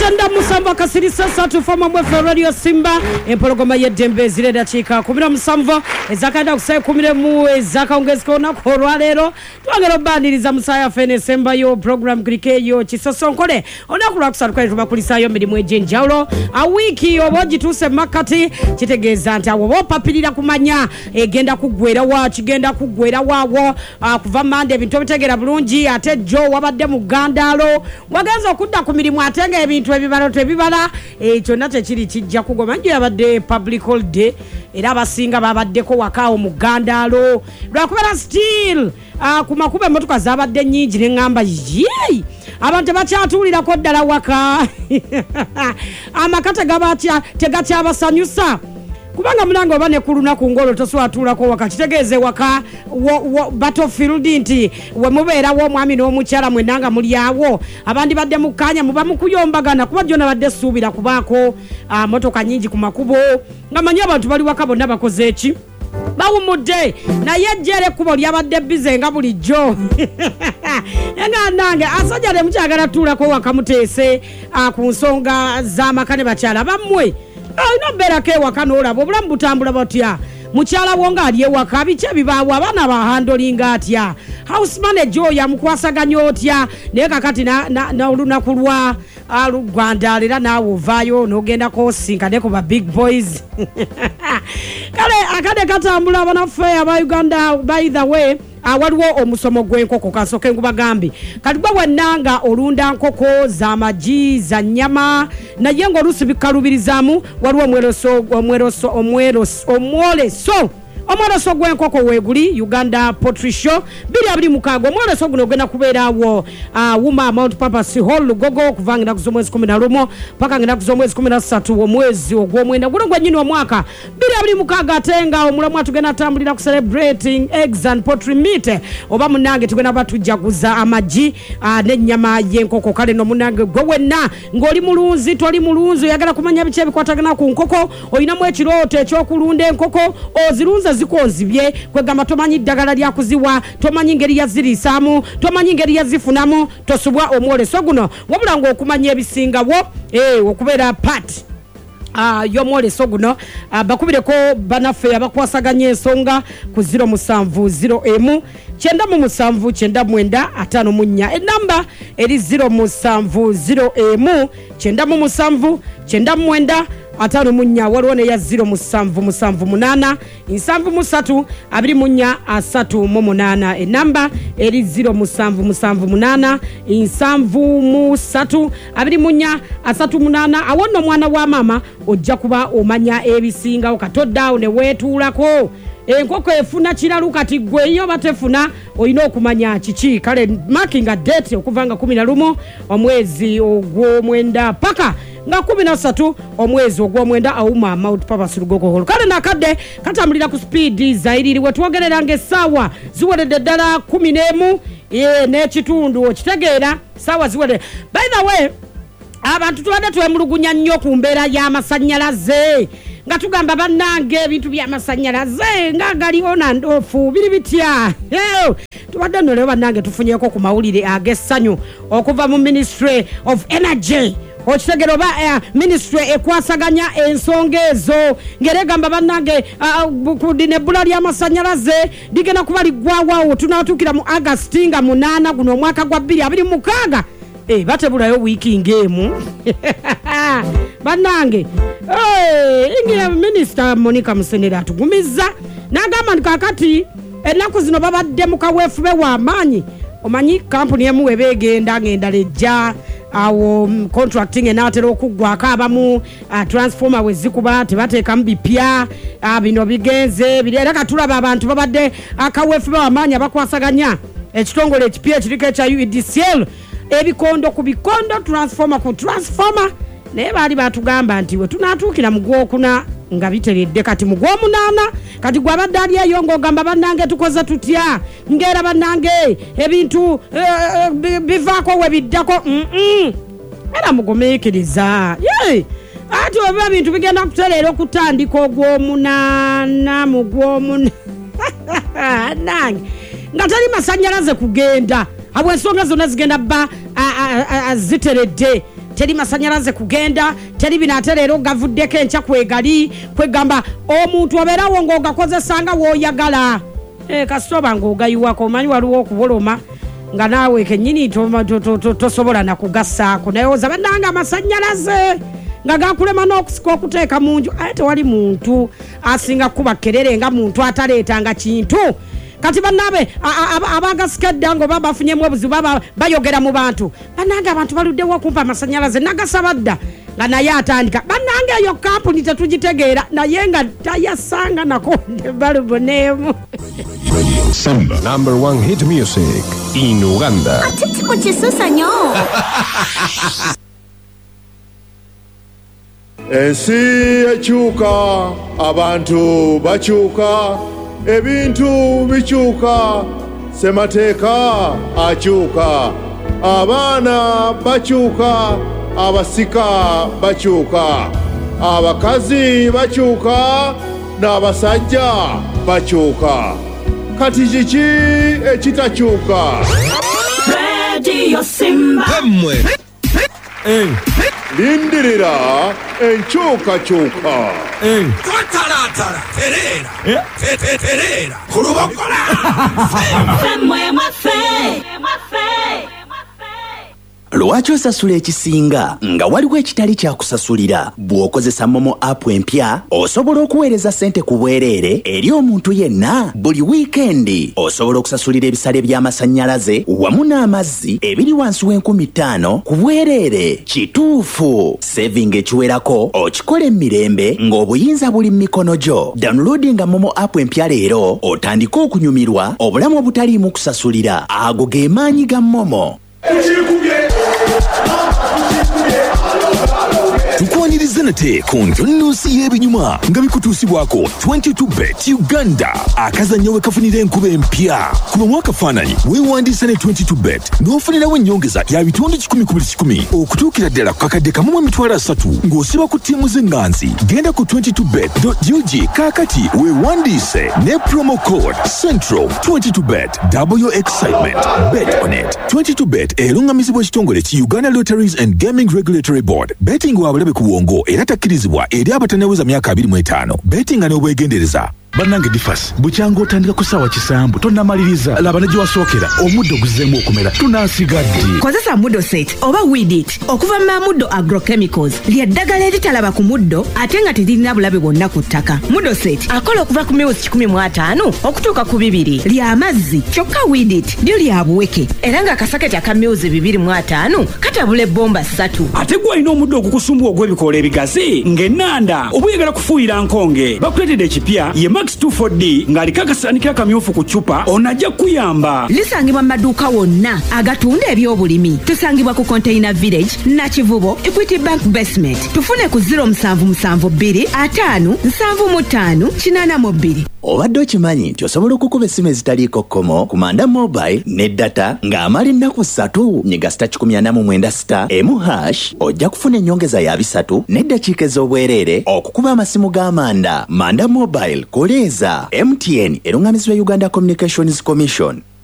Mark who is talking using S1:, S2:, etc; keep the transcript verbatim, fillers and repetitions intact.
S1: Chanda Musamba kasiri sasa tufama mwefe Radio Simba empologoma yedembe zile dachika kumira musamvo ezakanda kusaye kumire mu ezakaongezeka na korwa lero twagero bandiriza musaya fene semba yo program krike yo chisosonkole onakula kusaruka tubakulisa yo mirimu ejenjaulo a wiki oboji tuse makati kitegeza nti abo bopapirira kumanya egenda kugwera wa kigenda kugwera wawo kuva mande ebintu bitegera bulungi ate jo wabadde mu gandalo wagenza okudda ku mirimu atenge ebintu ebibalo tebibala ekyo nate kiri kijja kugoma nje yabadde public holiday era abasinga babaddeko wakaawo mu gandalo lwakubera still uh, kumakube motoka zabadde nyingi nengamba yey abantu bakyatulira ko ddala waka amakata gabatya tegatya abasanyusa kubanga mulango obane kuluna ku ngolo toswatula ko waka kitegeeze waka wo, wo, battlefield nti we mubeera wo mwami no mukyala mwenanga muli awo abandi badde mukanya muba mukuyombagana kuba jona badde suubira kubako uh, motoka nyingi ku makubo ngamanya abantu bali waka bonna bakoze eki bawumudde naye jere kubo lyabadde bize nga bulijjo enga nange asajja mukyagala tula ko waka muteese uh, ku nsonga za makane bakyala bamwe ino bera ke wakanola bobulambu butambula batya mukyala wonga aliye wakabiche bibawo abana ba handlinga atya house manager ya mukwasaganya otya ne kakati na na, na olunakulwa alu gwandalira nawo vayo nogenda ko sinka ne ko ba big boys kale akade katambula abana fe aba Uganda by the way awaliwo omusomo gwenkoko kasoke ngubagambi kalibwa wananga olunda nkoko za maji za nyama na yengo rusibikalubirizamu waliwo omweroso omweroso omweroso omwoleso omweroso gwenkoko weguli Uganda Poultry Show bili abiri mukago omweroso guno gena kubeerawo uh, Wuma Mount Purpose Hall Lugogo kuvangira kuzomwezi kumi na lumo paka ngina kuzomwezi kumi na ssatu omwezi ogwomwenda guno gwenyini omwaka bili abiri mukago atenga omulamu atugena tambulira ku celebrating eggs and poultry meat oba munange tugena batujaguza amaji uh, n'ennyama y'enkoko kale no munange gwe wenna ng'oli mulunzi toli mulunzi oyagala kumanya bice bikwatagana ku nkoko oyinamu ekirooto ekyokulunda enkoko ozirunza zikonzibye kwegamba tomanyi ddagala lya kuziwa tomanyi ngeri yazirisamu tomanyi ngeri yazifunamu tosubwa omwoleso guno wabula ngo okumanya ebisingawo eh okubeera part ah uh, yomwoleso guno uh, bakubireko banafe abakwasaganya ensonga ku zero musanvu zero emu chenda mu musanvu chenda mwenda atano munya enamba eri zero musanvu zero emu chenda mu musanvu chenda mwenda atano munya walone ya zero musanvu musanvu munana insanvu musatu abiri munya asatu mu munana enamba eri zero musanvu musanvu munana insanvu musatu abiri munya asatu munana awono mwana wa mama ojja kuba omanya ebisinga okatodda ne wetuulako enkoko efuna kiralu kati gwe iyo batefuna oyina okumanya kiki kale marking a date okuvanga kumi na lumo omwezi ogwomwenda paka nga kumi na ssatu omwezi ogwomwenda awuma Mount Purpose Lugogo Hall kale nakadde katambulira ku speed zairiri wetwogerera ngesawa ziweredde ddala kumi n'emu ye n'ekitundu okitegeera sawa ziweredde by the way abantu tubadde twemulugunya nnyo ku mbeera y'amasannyalaze nga tugamba bannange ebintu by'amasannyalaze nga galiwo nandofu biri bitya tubadde nno leo bannange tufunyeko ku mawulire ag'essanyu okuva mu Ministry of Energy okitegero ba uh, ministry ekwasaganya ensonga ezo ngeregamba bannange uh, ku dinebula lya masanyalaze digena kuba ligwawawo tunatukira mu August nga munana guno omwaka gwa bbiri abiri mu mukaaga eh batebulayo wiki ngemu bannange eh ingira minister Monica Musenera atugumiza nagamba kakati ennaku zino babadde mu kaweefube wa maanyi omanyi kampuni emu ebegenda ngenda lejja awo um, contracting enatero okugwaka abamu uh, transformer wezikuba tebateeka mbipya uh, bino bigenze birera katulaba abantu babadde akawefu bamanya bakwasaganya ekitongole ekipya ekirike kya U E D C L ebikondo ku bikondo transformer ku transformer naye bali batugamba nti we tunatuukira mu gwokuna nga biteredde kati mu gwomunana kati gwabadde ali eyo ng'ogamba bannange tukoza tutya ngera bannange ebintu e, bivaako we biddako mm -mm. era mugomeekeriza ye ati oba ebintu bigenda kutereera okutandika ogw'omunana mu gw'omunana nange nga tali masannyalaze kugenda abw'ensonga zonna zigenda bba ziteredde teri masanyalaze kugenda teri binate leero gavuddeko enkya kwegali kwegamba omuntu obeerawo ng'ogakozesanga w'oyagala eh, kasitoba ng'ogayiwako omanyi waliwo okuboloma nga naawe kennyini tosobola nakugassaako naye oza bannanga amasanyalaze nga gakulema n'okusika okuteeka mu nju ate tewali muntu asinga kuba kerere nga muntu ataleetanga kintu kati bannabe abagasikadde ngo baba bafunyemu obuzibu baba bayogera mu bantu bannanga abantu baluddewo okumpa amasanyalaze nagasaba dda nga naye atandika bannanga eyo kampuni tetugitegeera naye nga tayasanga nakonde baluboneemu
S2: Samba, number one hit music in Uganda.
S3: Atiti muchisusa nyo.
S4: Ensi ekyuka, abantu bakyuka, ebintu bikyuka, semateeka akyuka, abaana bakyuka, abasika bakyuka, abakazi bakyuka, n'abasajja bakyuka. Kati kiki ekitakyuka?
S3: Radio Simba.
S2: Hamwe.
S4: Eh. Lindirira enkyukakyuka.
S2: Eh.
S5: Twatalatala terera. Eh. Terera. Kurubokola.
S3: Hamwe mafe. Mafe.
S6: Lwaki osasula ekisinga nga waliwo ekitali kyakusasulira bw'okozesa Momo app empya osobola okuweereza ssente ku bwereere eri omuntu yenna buli wiikendi osobola okusasulira ebisale by'amasannyalaze wamu n'amazzi ebiri wansi w'enkumi ttaano ku bwereere kituufu saving ekiwerako okikola emirembe ng'obuyinza buli mu mikono gyo downloadinga Momo app empya leero otandike okunyumirwa obulamu obutaliimu kusasulira ago ge maanyi ga Momo.
S5: Tukwaniriza nate ku ntonnosi y'ebinyuma nga bikutuusibwako twenty-two bet Uganda akazannyo we kafunira enkuba empya ku bamwe akafaananyi weewandiisa ne twenty-two bet n'ofunirawo ennyongeza ya bitundu kikumi ku buli kikumi okutuukira ddala ku kakadde kamu mu emitwalo asatu ng'osiba ku ttiimu z'enganzi genda ku twenty-two bet dot u g kaakati weewandiise ne promo code central twenty-two bet double your excitement bet on it. twenty-two bet erungamizibwa ekitongole ki Uganda Lotteries and Gaming Regulatory Board. Betting wa bulabe ku bwongo era takkirizibwa eri abatanaweza myaka abiri mu etaano. Betting nga n'obwegendereza. Bannange Difas bukyanga otandika ku ssaawa kisambu tonnamaliriza laba ne gye wasookera omuddo guzzeemu okumera tunaasiga ddi.
S7: Kozesa Muddo Set oba Weed It okuva mu Muddo Agrochemicals ly'eddagala eritalaba ku muddo ate nga teririna bulabe bwonna ku ttaka. Muddo Set akola okuva ku miwuzi kikumi mu ataano okutuuka ku bibiri lya mazzi kyokka Weed It lyo lya buweke era nga akasaketi aka miwuzi bibiri mu ataano katabula ebbomba ssatu.
S8: Ate gwe alina omuddo ogukusumbuwa ogw'ebikoola ebigazi ng'ennanda oba oyagala kufuuyira nkonge bakuleetedde ekipya ye Max two four D ng'aliko akasanikira akamyufu ku ccupa onajja kuyamba.
S7: Lisangibwa mu maduuka wonna agatunda eby'obulimi. Tusangibwa ku Container Village Nakivubo Equity Bank Basement. Tufune ku zero seven seven seven two ataano seven mu ttaano kinaana mu bbiri.
S6: Obadde okimanyi nti osobola okukuba essimu ezitaliiko kkomo ku Manda Mobile ne data ng'amala ennaku ssatu nyiga star kikumi ana mu mwenda star emu hash ojja kufuna ennyongeza ya bisatu n'eddakiika ez'obwereere okukuba amasimu g'Amanda. Manda Mobile koleeza M T N erungamizibwa Uganda Communications Commission.